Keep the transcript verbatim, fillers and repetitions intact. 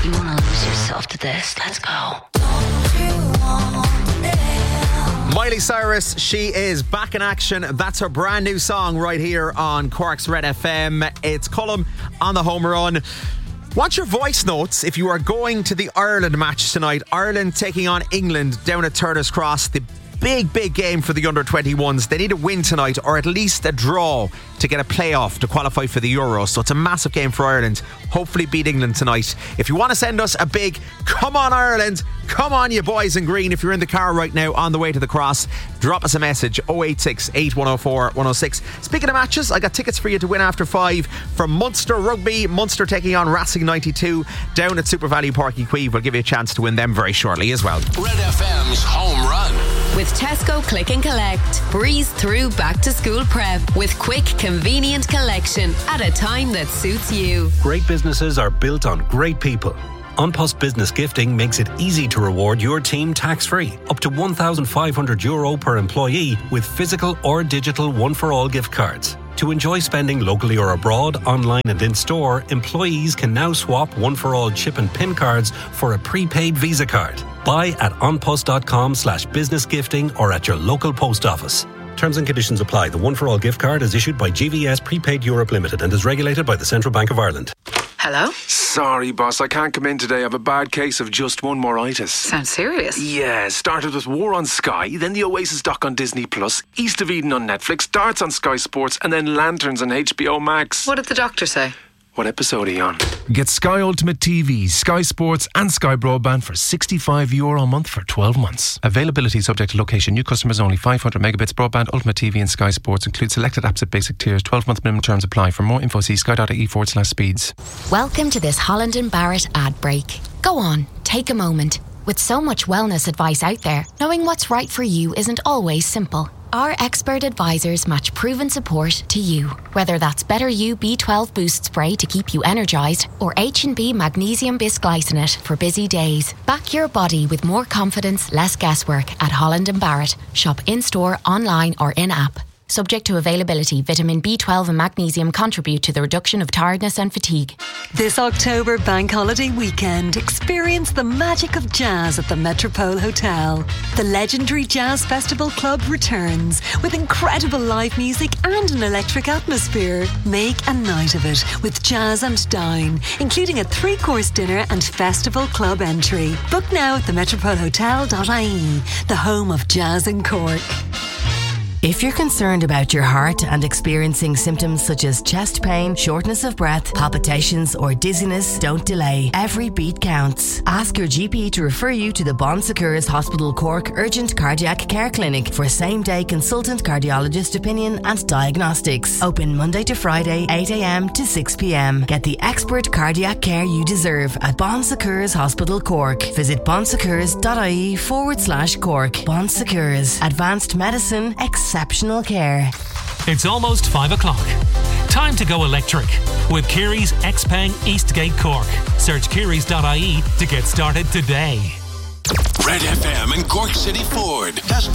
You wanna lose yourself to this? Let's go. Miley Cyrus, she is back in action. That's her brand new song right here on Cork's Red F M. It's Cullum on the home run. Want your voice notes if you are going to the Ireland match tonight. Ireland taking on England down at Turner's Cross. The big, big game for the under twenty-ones. They need a win tonight, or at least a draw, to get a playoff to qualify for the Euro. So it's a massive game for Ireland. Hopefully beat England tonight. If you want to send us a big come on Ireland, come on you boys in green, if you're in the car right now on the way to the cross, drop us a message oh eight six, eight one oh four, one oh six. Speaking of matches, I got tickets for you to win after five from Munster Rugby. Munster taking on Racing ninety-two down at Super Valley Park Queeve. We'll give you a chance to win them very shortly as well. Red F M's home run. With Tesco Click and Collect. Breeze through back to school prep with quick, convenient collection at a time that suits you. Great businesses are built on great people. An Post Business Gifting makes it easy to reward your team tax-free. Up to one thousand five hundred euro per employee with physical or digital one-for-all gift cards. To enjoy spending locally or abroad, online and in-store, employees can now swap one-for-all chip and PIN cards for a prepaid Visa card. Buy at onpost.com slash business gifting or at your local post office. Terms and conditions apply. The one-for-all gift card is issued by G V S Prepaid Europe Limited and is regulated by the Central Bank of Ireland. Hello? Sorry, boss, I can't come in today. I have a bad case of just one moreitis. Sounds serious. Yeah, started with War on Sky, then the Oasis doc on Disney Plus, East of Eden on Netflix, Darts on Sky Sports, and then Lanterns on H B O Max. What did the doctor say? What episode are you on? Get Sky Ultimate T V, Sky Sports and Sky Broadband for sixty-five euro a month for twelve months. Availability subject to location. New customers only. Five hundred megabits broadband, Ultimate T V and Sky Sports. Include selected apps at basic tiers. twelve month minimum terms apply. For more info, see sky.ie forward slash speeds. Welcome to this Holland and Barrett ad break. Go on, take a moment. With so much wellness advice out there, knowing what's right for you isn't always simple. Our expert advisors match proven support to you. Whether that's Better You B twelve Boost Spray to keep you energised or H and B Magnesium Bisglycinate for busy days. Back your body with more confidence, less guesswork at Holland and Barrett. Shop in-store, online or in-app. Subject to availability, vitamin B twelve and magnesium contribute to the reduction of tiredness and fatigue. This October bank holiday weekend, experience the magic of jazz at the Metropole Hotel. The legendary Jazz Festival Club returns with incredible live music and an electric atmosphere. Make a night of it with Jazz and Dine, including a three-course dinner and festival club entry. Book now at the metropole hotel dot I E, the home of jazz in Cork. If you're concerned about your heart and experiencing symptoms such as chest pain, shortness of breath, palpitations or dizziness, don't delay. Every beat counts. Ask your G P to refer you to the Bon Secours Hospital Cork Urgent Cardiac Care Clinic for same-day consultant cardiologist opinion and diagnostics. Open Monday to Friday, eight a.m. to six p.m. Get the expert cardiac care you deserve at Bon Secours Hospital Cork. Visit bonsecours.ie forward slash Cork. Bon Secours. Advanced medicine, exceptional care. It's almost five o'clock. Time to go electric with Kerry's Xpeng Eastgate Cork. Search kerrys dot I E to get started today. Red F M and Cork City Ford. That's